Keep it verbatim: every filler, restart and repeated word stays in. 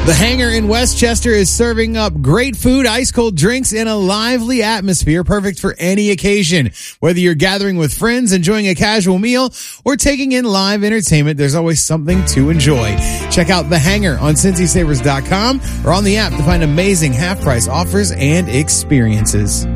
The Hangar in Westchester is serving up great food, ice-cold drinks, and a lively atmosphere perfect for any occasion. Whether you're gathering with friends, enjoying a casual meal, or taking in live entertainment, there's always something to enjoy. Check out The Hangar on Cincy Savers dot com or on the app to find amazing half-price offers and experiences.